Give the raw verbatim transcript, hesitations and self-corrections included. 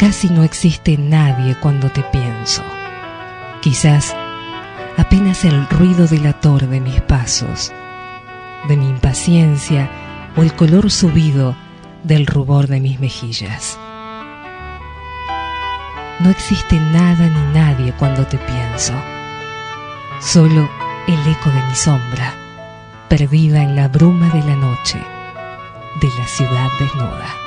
Casi no existe nadie cuando te pienso. Quizás apenas el ruido delator de mis pasos, de mi impaciencia o el color subido del rubor de mis mejillas. No existe nada ni nadie cuando te pienso. Solo el eco de mi sombra, perdida en la bruma de la noche, de la ciudad desnuda.